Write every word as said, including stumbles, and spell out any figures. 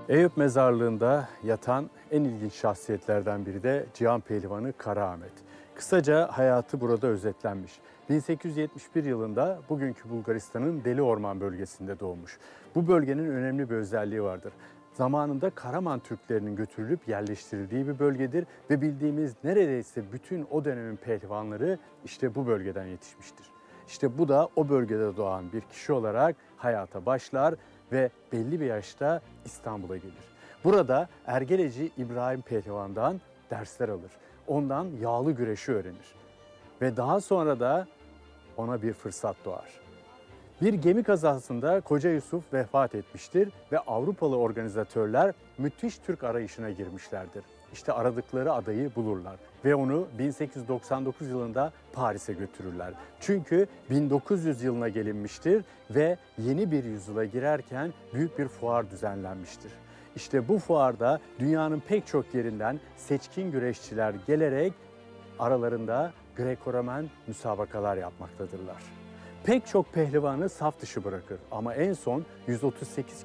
Eyüp Mezarlığı'nda yatan en ilginç şahsiyetlerden biri de Cihan Pehlivanı Karaahmet. Kısaca hayatı burada özetlenmiş. bin sekiz yüz yetmiş bir yılında bugünkü Bulgaristan'ın Deli Orman bölgesinde doğmuş. Bu bölgenin önemli bir özelliği vardır. Zamanında Karaman Türklerinin götürülüp yerleştirildiği bir bölgedir ve bildiğimiz neredeyse bütün o dönemin pehlivanları işte bu bölgeden yetişmiştir. İşte bu da o bölgede doğan bir kişi olarak hayata başlar ve belli bir yaşta İstanbul'a gelir. Burada Ergeleci İbrahim Pehlivan'dan dersler alır. Ondan yağlı güreşi öğrenir. Ve daha sonra da ona bir fırsat doğar. Bir gemi kazasında Koca Yusuf vefat etmiştir ve Avrupalı organizatörler müthiş Türk arayışına girmişlerdir. İşte aradıkları adayı bulurlar ve onu bin sekiz yüz doksan dokuz yılında Paris'e götürürler. Çünkü bin dokuz yüz yılına gelinmiştir ve yeni bir yüzyıla girerken büyük bir fuar düzenlenmiştir. İşte bu fuarda dünyanın pek çok yerinden seçkin güreşçiler gelerek aralarında Greko-Romen müsabakalar yapmaktadırlar. Pek çok pehlivanı saf dışı bırakır ama en son yüz otuz sekiz